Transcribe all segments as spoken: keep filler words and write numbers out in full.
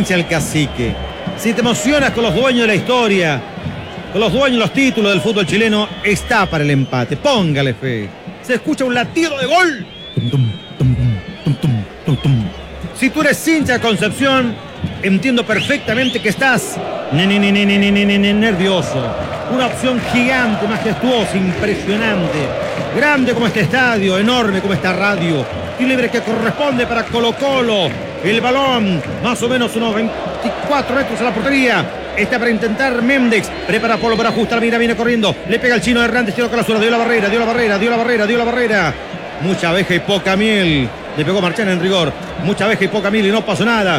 hincha el Cacique, si te emocionas con los dueños de la historia, con los dueños de los títulos del fútbol chileno, está para el empate. Póngale fe. Se escucha un latido de gol. Tum, tum, tum, tum, tum, tum, tum. Si tú eres hincha de Concepción, entiendo perfectamente que estás ne, ne, ne, ne, ne, ne, ne, ne, nervioso. Una opción gigante, majestuosa, impresionante. Grande como este estadio, enorme como esta radio. Y libre que corresponde para Colo Colo. El balón, más o menos unos veinticuatro metros a la portería. Está para intentar Méndez. Prepara Polo para ajustar. Mira, viene corriendo. Le pega el chino Hernández. Tiró con la suela. Dio la barrera, dio la barrera, dio la barrera, dio la barrera. Mucha abeja y poca miel. Le pegó Marchán en rigor. Mucha abeja y poca miel y no pasó nada.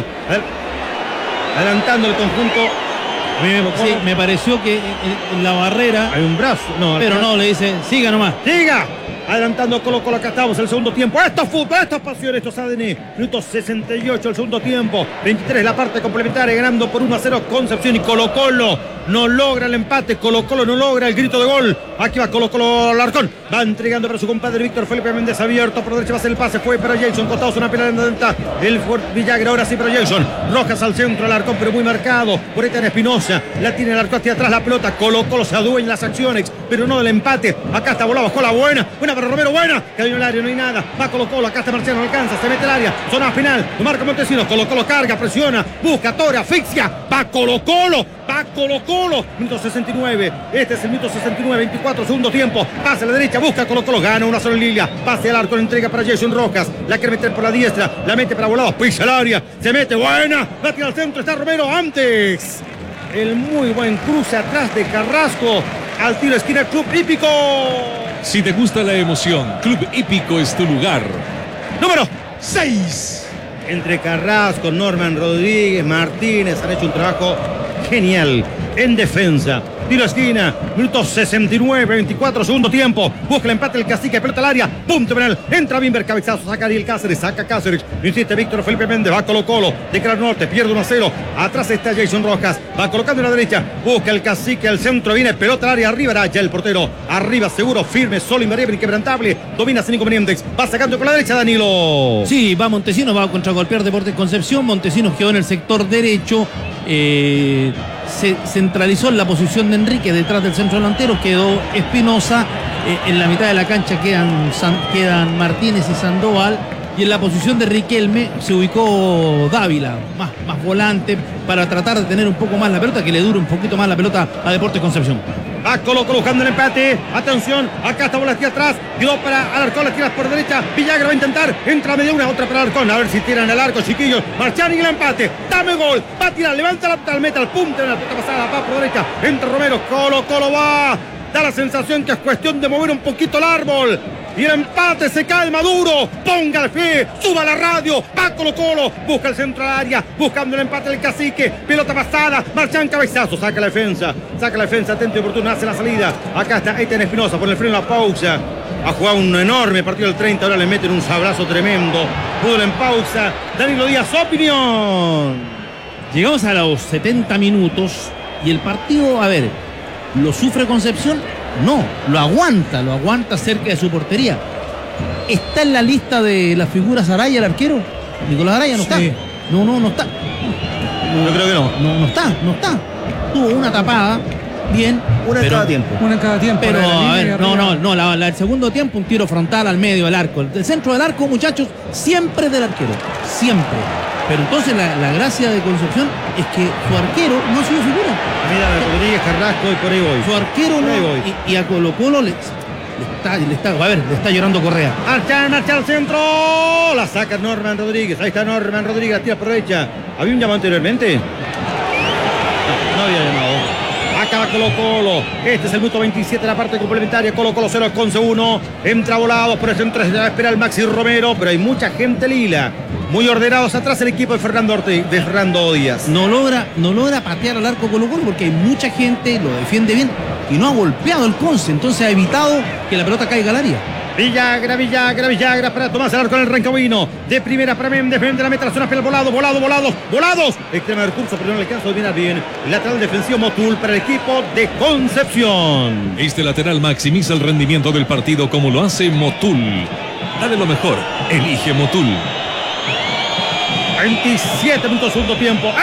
Adelantando el conjunto. Me, sí, me pareció que en la barrera hay un brazo. No, pero no, le dice, siga nomás. ¡Siga! Adelantando Colo Colo, acá estamos, el segundo tiempo. Esto es fútbol, esto es pasión, esto es A D N. Minuto sesenta y ocho, el segundo tiempo. veintitrés, la parte complementaria, ganando por uno a cero Concepción y Colo Colo. No logra el empate, Colo Colo no logra el grito de gol. Aquí va Colo Colo Larcón. Va entregando para su compadre Víctor Felipe Méndez, abierto por derecha, va a hacer el pase, fue para Jason. Costados una pelada en la denta. El Villagra, ahora sí para Jason. Rojas al centro, Larcón, pero muy marcado. Por ahí está Espinosa. La tiene Larcón hacia atrás la pelota. Colo Colo se adueña las acciones, pero no del empate. Acá está volado, bajó la buena. Buena para Romero, buena. Cayó en el área, no hay nada. Va Colo Colo, acá está Marciano, alcanza, se mete el área. Zona final, lo marca Montesinos. Colo Colo carga, presiona, busca, torre, asfixia. Va Colo Colo, va Colo Colo. Minuto sesenta y nueve. Este es el minuto sesenta y nueve, veinticuatro, segundo tiempo. Pase a la derecha, busca Colo Colo, gana una sola línea. Pase al arco, la entrega para Jason Rojas. La quiere meter por la diestra, la mete para Volados, pisa el área. Se mete, buena. La tira al centro, está Romero antes. El muy buen cruce atrás de Carrasco. Al tiro esquina, Club Hípico. Si te gusta la emoción, Club Hípico es tu lugar. Número seis. Entre Carrasco, Norman Rodríguez, Martínez han hecho un trabajo genial en defensa. Tiro esquina, minuto sesenta y nueve, veinticuatro, segundo tiempo. Busca el empate el Cacique, pelota al área, punto penal. Entra Bimber, cabezazo, saca Ariel Cáceres, saca Cáceres. Insiste Víctor Felipe Méndez, va Colo Colo, de cara al norte, pierde uno a cero. Atrás está Jason Rojas, va colocando en la derecha, busca el Cacique al centro, viene pelota al área, arriba era ya el portero. Arriba, seguro, firme, solo, invariable, inquebrantable. Domina sin inconvenientes, va sacando con la derecha Danilo. Sí, va Montesinos, va a contragolpear Deportes Concepción. Montesinos quedó en el sector derecho. Eh, se centralizó en la posición de Enrique detrás del centro delantero, quedó Espinosa. Eh, en la mitad de la cancha quedan, San, quedan Martínez y Sandoval, y en la posición de Riquelme se ubicó Dávila, más, más volante, para tratar de tener un poco más la pelota, que le dure un poquito más la pelota a Deportes Concepción. Va Colo Colo buscando el empate. Atención, acá está bola aquí atrás. Quedó para Alarcón, la tiras por derecha. Villagra va a intentar. Entra media una, otra para Alarcón. A ver si tiran el arco, chiquillos. Marchán y el empate. Dame gol. Va a tirar, levanta la pelota, meta al punto en la pelota pasada. Va por derecha. Entra Romero. Colo Colo va. Da la sensación que es cuestión de mover un poquito el árbol. Y el empate se cae Maduro. Ponga el pie, suba la radio. Va Colo Colo, busca el centro al área, buscando el empate del Cacique. Pelota pasada, Marchán cabezazo, saca la defensa. Saca la defensa, atento y oportuno, hace la salida. Acá está Eitan Espinosa, por el freno, la pausa. Ha jugado un enorme partido del treinta, ahora le meten un sabrazo tremendo. Fútbol en pausa. Danilo Díaz, opinión. Llegamos a los setenta minutos y el partido, a ver, ¿lo sufre Concepción? No, lo aguanta, lo aguanta cerca de su portería. ¿Está en la lista de las figuras Araya, el arquero? Nicolás Araya no está. Sí. No, no, no está. Yo creo que no. No, no está, no está. Tuvo una tapada, bien. Una en cada tiempo. Una en cada tiempo. Pero, a ver, no, no, no, la, la, el segundo tiempo, un tiro frontal al medio del arco. El centro del arco, muchachos, siempre del arquero. Siempre. Pero entonces la, la gracia de Concepción es que su arquero no ha sido figura. Mira, Rodríguez, Carrasco y por ahí voy. Su arquero no, y, y a Colo Colo le, le, está, le está, a ver, le está llorando Correa. Marcha, marcha al centro. La saca Norman Rodríguez. Ahí está Norman Rodríguez, tira por derecha. ¿Había un llamado anteriormente? No, no había llamado. Acá va Colo Colo. Este es el minuto veintisiete, la parte complementaria. Colo Colo cero, Conce uno. Entra Volados por el centro. Espera el Maxi Romero, pero hay mucha gente lila. Muy ordenados atrás el equipo de Fernando Ortiz, de Fernando Díaz. No logra, no logra patear al arco Colo Colo porque hay mucha gente, lo defiende bien y no ha golpeado el Conce. Entonces ha evitado que la pelota caiga al área. Villagra, Villagra, Villagra para Tomás el arco en el Rancagüino. De primera para Méndez, Méndez la meta, la zona penal, volado, volado, volados, volados. Extrema de recurso, pero no le alcanza a dominar bien. Lateral defensivo Motul para el equipo de Concepción. Este lateral maximiza el rendimiento del partido como lo hace Motul. Dale lo mejor, elige Motul. veintisiete minutos segundo tiempo.